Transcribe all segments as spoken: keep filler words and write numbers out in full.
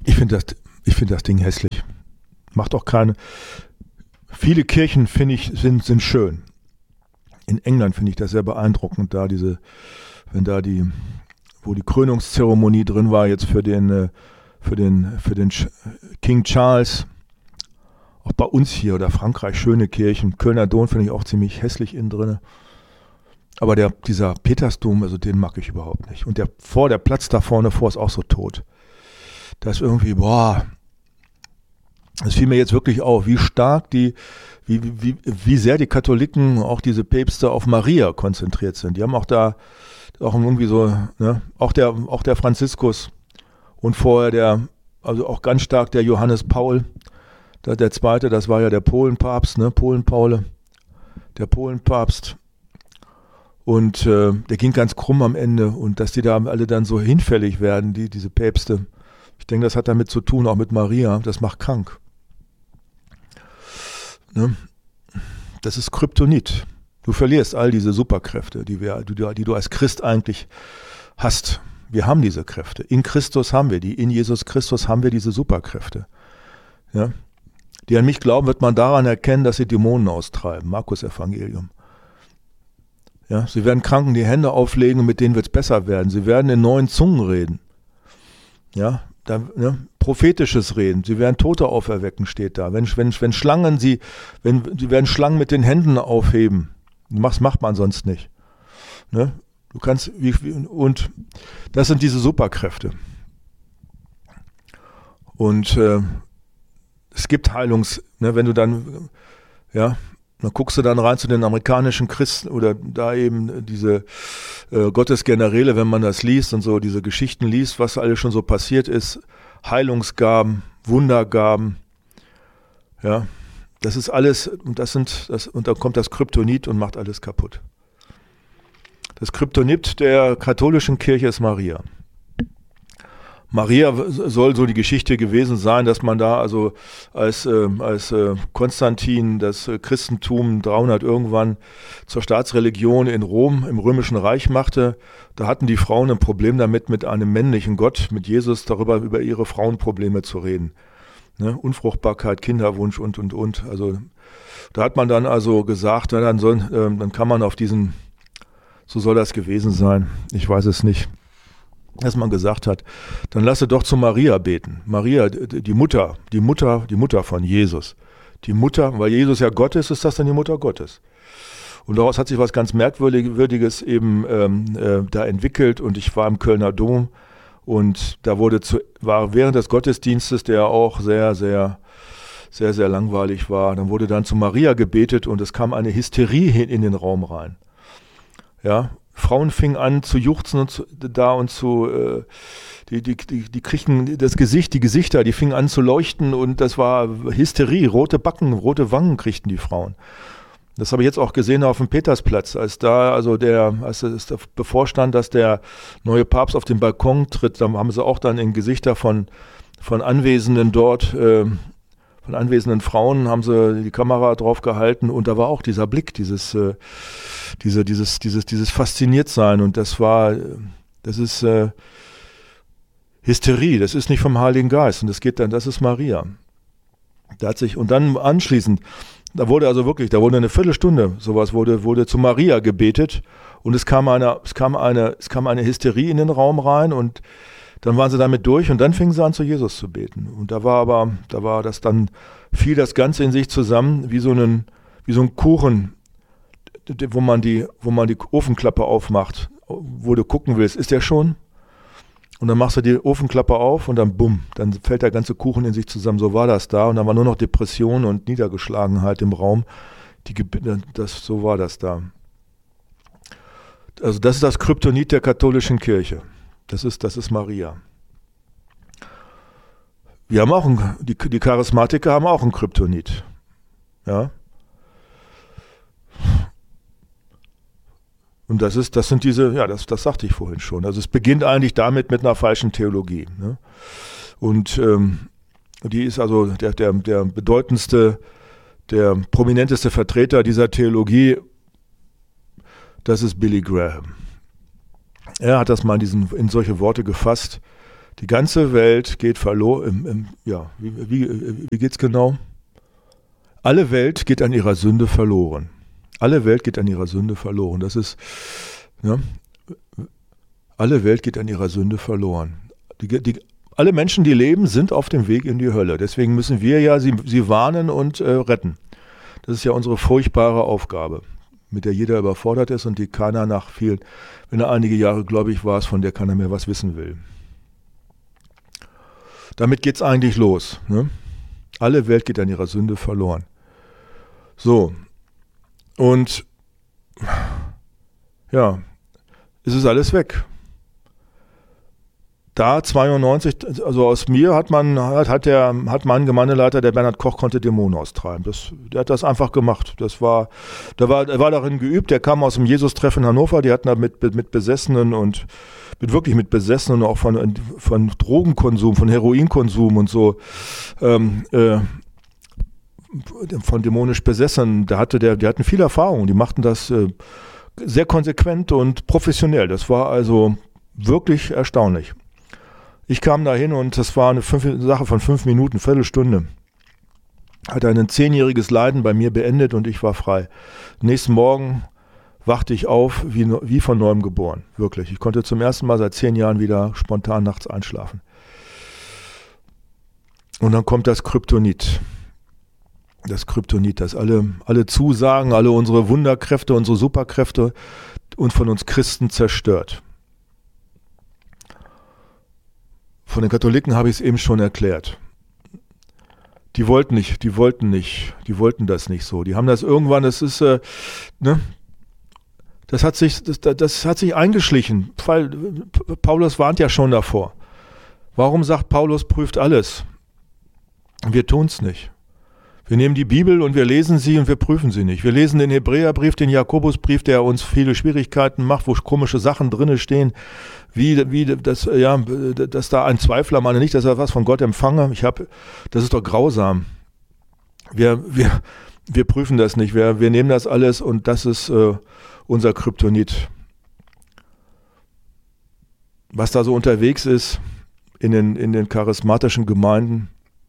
Ich finde das, ich finde das Ding hässlich. Macht auch keine. Viele Kirchen, finde ich, sind, sind schön. In England finde ich das sehr beeindruckend, da diese, wenn da die, wo die Krönungszeremonie drin war, jetzt für den, für den, für den King Charles. Auch bei uns hier oder Frankreich, schöne Kirchen. Kölner Dom finde ich auch ziemlich hässlich innen drin. Aber der, dieser Petersdom, also den mag ich überhaupt nicht. Und der vor, der Platz da vorne vor ist auch so tot. Da ist irgendwie, boah, es fiel mir jetzt wirklich auf, wie stark die, wie, wie, wie sehr die Katholiken, auch diese Päpste, auf Maria konzentriert sind. Die haben auch da, auch irgendwie so, ne, auch der, auch der Franziskus und vorher der, also auch ganz stark der Johannes Paul, der, der zweite, das war ja der Polenpapst, ne, Polenpaule, der Polenpapst. Und äh, der ging ganz krumm am Ende und dass die da alle dann so hinfällig werden, die, diese Päpste. Ich denke, das hat damit zu tun, auch mit Maria, das macht krank. Ne? Das ist Kryptonit. Du verlierst all diese Superkräfte, die, wir, die, die du als Christ eigentlich hast. Wir haben diese Kräfte. In Christus haben wir die. In Jesus Christus haben wir diese Superkräfte. Ja? Die an mich glauben, wird man daran erkennen, dass sie Dämonen austreiben. Markus Evangelium. Ja, sie werden Kranken die Hände auflegen und mit denen wird es besser werden. Sie werden in neuen Zungen reden. Ja, da, ne? Prophetisches Reden. Sie werden Tote auferwecken, steht da. Wenn, wenn, wenn Schlangen sie, wenn, sie werden Schlangen mit den Händen aufheben. Das macht man sonst nicht. Ne? Du kannst, wie, wie, und das sind diese Superkräfte. Und äh, es gibt Heilungs, ne, wenn du dann, ja, dann guckst du dann rein zu den amerikanischen Christen oder da eben diese äh, Gottesgeneräle, wenn man das liest und so diese Geschichten liest, was alles schon so passiert ist, Heilungsgaben, Wundergaben, ja, das ist alles, und das sind, das, und dann kommt das Kryptonit und macht alles kaputt. Das Kryptonit der katholischen Kirche ist Maria. Maria soll so die Geschichte gewesen sein, dass man da also als, äh, als äh, Konstantin das äh, Christentum dreihundert irgendwann zur Staatsreligion in Rom im Römischen Reich machte. Da hatten die Frauen ein Problem damit, mit einem männlichen Gott, mit Jesus, darüber über ihre Frauenprobleme zu reden. Ne? Unfruchtbarkeit, Kinderwunsch und, und, und. Also da hat man dann also gesagt, na, dann, soll, äh, dann kann man auf diesen, so soll das gewesen sein, ich weiß es nicht, dass man gesagt hat, dann lasse doch zu Maria beten. Maria, die Mutter, die Mutter, die Mutter von Jesus. Die Mutter, weil Jesus ja Gott ist, ist das dann die Mutter Gottes. Und daraus hat sich was ganz Merkwürdiges eben ähm, äh, da entwickelt und ich war im Kölner Dom und da wurde zu, war während des Gottesdienstes, der auch sehr, sehr, sehr, sehr langweilig war, dann wurde dann zu Maria gebetet und es kam eine Hysterie hin in den Raum rein. Ja, Frauen fingen an zu juchzen und zu, da und zu, äh, die, die, die, die kriegten das Gesicht, die Gesichter, die fingen an zu leuchten und das war Hysterie, rote Backen, rote Wangen kriegten die Frauen. Das habe ich jetzt auch gesehen auf dem Petersplatz, als da, also der, als es bevorstand, dass der neue Papst auf den Balkon tritt, da haben sie auch dann in Gesichter von, von Anwesenden dort, äh, von anwesenden Frauen haben sie die Kamera drauf gehalten und da war auch dieser Blick, dieses, äh, diese, dieses, dieses, dieses Fasziniertsein und das war, das ist äh, Hysterie, das ist nicht vom Heiligen Geist und das geht dann, das ist Maria. Da hat sich, und dann anschließend, da wurde also wirklich, da wurde eine Viertelstunde, sowas wurde, wurde zu Maria gebetet und es kam eine, es kam eine, es kam eine Hysterie in den Raum rein und dann waren sie damit durch und dann fingen sie an, zu Jesus zu beten. Und da war aber, da war das dann, fiel das Ganze in sich zusammen, wie so ein, wie so ein Kuchen, wo man die, wo man die Ofenklappe aufmacht, wo du gucken willst, ist der schon? Und dann machst du die Ofenklappe auf und dann bumm, dann fällt der ganze Kuchen in sich zusammen. So war das da und dann war nur noch Depression und Niedergeschlagenheit im Raum. Die, das, so war das da. Also das ist das Kryptonit der katholischen Kirche. Das ist, das ist Maria. Wir haben auch ein, die, die Charismatiker haben auch ein Kryptonit. Ja. Und das ist, das sind diese, ja, das, das sagte ich vorhin schon. Also es beginnt eigentlich damit mit einer falschen Theologie. Ne? Und ähm, die ist also der, der, der bedeutendste, der prominenteste Vertreter dieser Theologie, das ist Billy Graham. Er hat das mal in, diesen, in solche Worte gefasst, Die ganze Welt geht verloren. Ja, wie, wie, wie geht es genau? Alle Welt geht an ihrer Sünde verloren. Alle Welt geht an ihrer Sünde verloren. Das ist, ja, alle Welt geht an ihrer Sünde verloren. Die, die, alle Menschen, die leben, sind auf dem Weg in die Hölle. Deswegen müssen wir ja sie, sie warnen und äh, retten. Das ist ja unsere furchtbare Aufgabe, mit der jeder überfordert ist und die keiner nach vielen, wenn er einige Jahre gläubig war, von der keiner mehr was wissen will. Damit geht es eigentlich los. Ne? Alle Welt geht an ihrer Sünde verloren. So, und ja, es ist alles weg. Da zweiundneunzig, also aus mir hat man, hat, hat der, hat mein Gemeindeleiter, der Bernhard Koch, konnte Dämonen austreiben. Das, der hat das einfach gemacht. Das war, der war, er war darin geübt. Der kam aus dem Jesus-Treff in Hannover. Die hatten da mit, mit Besessenen und mit wirklich mit Besessenen auch von, von Drogenkonsum, von Heroinkonsum und so, ähm, äh, von dämonisch Besessenen. Da hatte der, die hatten viel Erfahrung. Die machten das äh, sehr konsequent und professionell. Das war also wirklich erstaunlich. Ich kam da hin und das war eine fünf, Sache von fünf Minuten, Viertelstunde. Hat ein zehnjähriges Leiden bei mir beendet und ich war frei. Nächsten Morgen wachte ich auf, wie, wie von neuem geboren. Wirklich. Ich konnte zum ersten Mal seit zehn Jahren wieder spontan nachts einschlafen. Und dann kommt das Kryptonit. Das Kryptonit, das alle, alle Zusagen, alle unsere Wunderkräfte, unsere Superkräfte und von uns Christen zerstört. Von den Katholiken habe ich es eben schon erklärt. Die wollten nicht, die wollten nicht, die wollten das nicht so. Die haben das irgendwann, das ist, äh, ne, das hat sich, das, das hat sich eingeschlichen. Weil Paulus warnt ja schon davor. Warum sagt Paulus, prüft alles? Wir tun es nicht. Wir nehmen die Bibel und wir lesen sie und wir prüfen sie nicht. Wir lesen den Hebräerbrief, den Jakobusbrief, der uns viele Schwierigkeiten macht, wo komische Sachen drin stehen, wie, wie das, ja, dass da ein Zweifler meine nicht, dass er was von Gott empfange. Ich habe, das ist doch grausam. Wir, wir, wir prüfen das nicht. Wir, wir nehmen das alles und das ist äh, unser Kryptonit. Was da so unterwegs ist in den, in den charismatischen Gemeinden,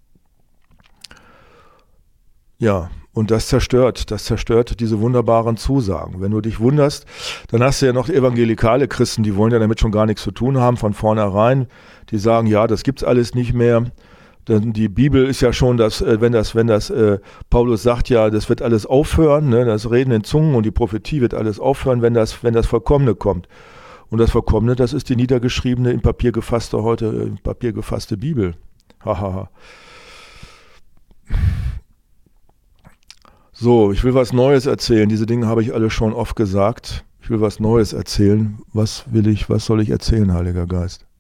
ja, und das zerstört, das zerstört diese wunderbaren Zusagen. Wenn du dich wunderst, dann hast du ja noch evangelikale Christen, die wollen ja damit schon gar nichts zu tun haben von vornherein. Die sagen, ja, das gibt's alles nicht mehr. Denn die Bibel ist ja schon, dass, wenn das, wenn das, äh, Paulus sagt ja, das wird alles aufhören, ne, das Reden in Zungen und die Prophetie wird alles aufhören, wenn das, wenn das Vollkommene kommt. Und das Vollkommene, das ist die niedergeschriebene, in Papier gefasste, heute in Papier gefasste Bibel. Hahaha. So, ich will was Neues erzählen. Diese Dinge habe ich alle schon oft gesagt. Ich will was Neues erzählen. Was will ich, was soll ich erzählen, Heiliger Geist?